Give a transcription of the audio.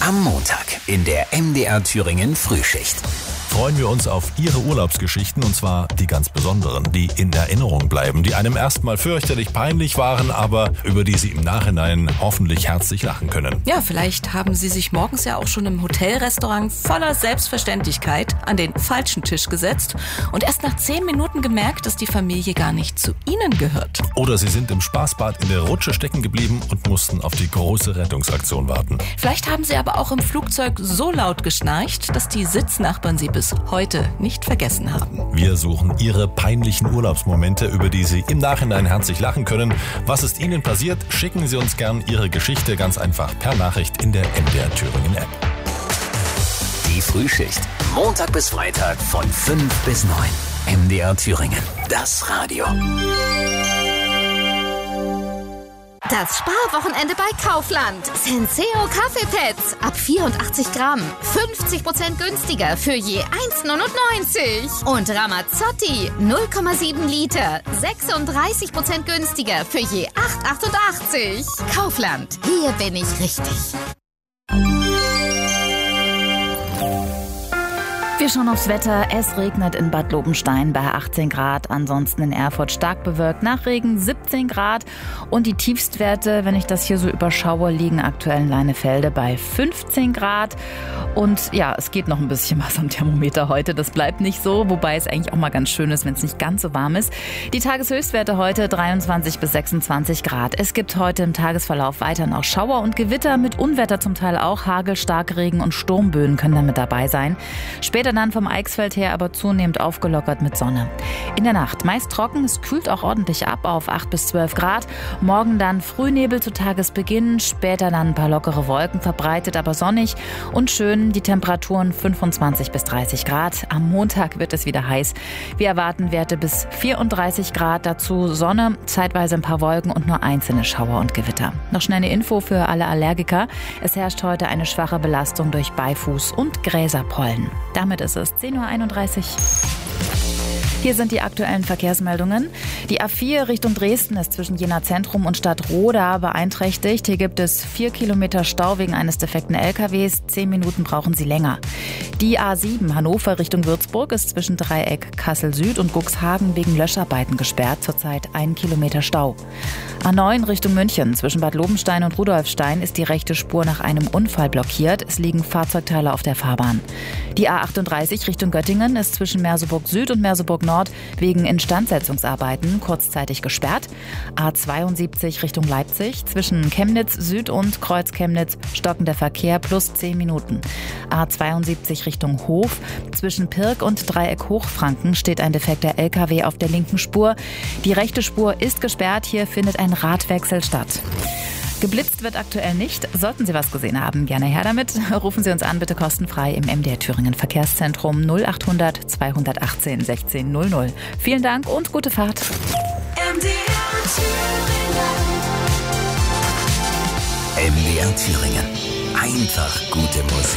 Am Montag in der MDR Thüringen Frühschicht. Freuen wir uns auf Ihre Urlaubsgeschichten, und zwar die ganz besonderen, die in Erinnerung bleiben, die einem erstmal fürchterlich peinlich waren, aber über die Sie im Nachhinein hoffentlich herzlich lachen können. Ja, vielleicht haben Sie sich morgens ja auch schon im Hotelrestaurant voller Selbstverständlichkeit an den falschen Tisch gesetzt und erst nach 10 Minuten gemerkt, dass die Familie gar nicht zu Ihnen gehört. Oder Sie sind im Spaßbad in der Rutsche stecken geblieben und mussten auf die große Rettungsaktion warten. Vielleicht haben Sie aber auch im Flugzeug so laut geschnarcht, dass die Sitznachbarn Sie bis heute nicht vergessen haben. Wir suchen Ihre peinlichen Urlaubsmomente, über die Sie im Nachhinein herzlich lachen können. Was ist Ihnen passiert? Schicken Sie uns gern Ihre Geschichte ganz einfach per Nachricht in der MDR Thüringen App. Die Frühschicht. Montag bis Freitag von 5 bis 9. MDR Thüringen. Das Radio. Das Sparwochenende bei Kaufland. Senseo Kaffeepads ab 84 Gramm. 50% günstiger für je 1,99. Und Ramazzotti 0,7 Liter. 36% günstiger für je 8,88. Kaufland. Hier bin ich richtig. Wir schauen aufs Wetter. Es regnet in Bad Lobenstein bei 18 Grad. Ansonsten in Erfurt stark bewölkt. Nach Regen 17 Grad. Und die Tiefstwerte, wenn ich das hier so überschaue, liegen aktuell in Leinefelde bei 15 Grad. Und ja, es geht noch ein bisschen was am Thermometer heute. Das bleibt nicht so, wobei es eigentlich auch mal ganz schön ist, wenn es nicht ganz so warm ist. Die Tageshöchstwerte heute 23 bis 26 Grad. Es gibt heute im Tagesverlauf weiter noch Schauer und Gewitter mit Unwetter zum Teil auch. Hagel, Starkregen und Sturmböen können damit dabei sein. Später dann vom Eichsfeld her aber zunehmend aufgelockert mit Sonne. In der Nacht meist trocken, es kühlt auch ordentlich ab auf 8 bis 12 Grad. Morgen dann Frühnebel zu Tagesbeginn, später dann ein paar lockere Wolken, verbreitet aber sonnig und schön. Die Temperaturen 25 bis 30 Grad. Am Montag wird es wieder heiß. Wir erwarten Werte bis 34 Grad, dazu Sonne, zeitweise ein paar Wolken und nur einzelne Schauer und Gewitter. Noch schnell eine Info für alle Allergiker. Es herrscht heute eine schwache Belastung durch Beifuß und Gräserpollen. Damit ist es 10:31 Uhr. Hier sind die aktuellen Verkehrsmeldungen. Die A4 Richtung Dresden ist zwischen Jena Zentrum und Stadtroda beeinträchtigt. Hier gibt es 4 Kilometer Stau wegen eines defekten LKWs. 10 Minuten brauchen Sie länger. Die A7 Hannover Richtung Würzburg ist zwischen Dreieck Kassel Süd und Cuxhaven wegen Löscharbeiten gesperrt. Zurzeit 1 Kilometer Stau. A9 Richtung München zwischen Bad Lobenstein und Rudolfstein ist die rechte Spur nach einem Unfall blockiert. Es liegen Fahrzeugteile auf der Fahrbahn. Die A38 Richtung Göttingen ist zwischen Merseburg Süd und Merseburg Nord wegen Instandsetzungsarbeiten kurzzeitig gesperrt. A72 Richtung Leipzig zwischen Chemnitz Süd und Kreuz Chemnitz stockender Verkehr plus 10 Minuten. A72 Richtung Hof zwischen Pirk und Dreieck Hochfranken steht ein defekter LKW auf der linken Spur. Die rechte Spur ist gesperrt, hier findet ein Radwechsel statt. Geblitzt wird aktuell nicht. Sollten Sie was gesehen haben, gerne her damit. Rufen Sie uns an, bitte kostenfrei im MDR Thüringen Verkehrszentrum 0800 218 1600. Vielen Dank und gute Fahrt. MDR Thüringen. Einfach gute Musik.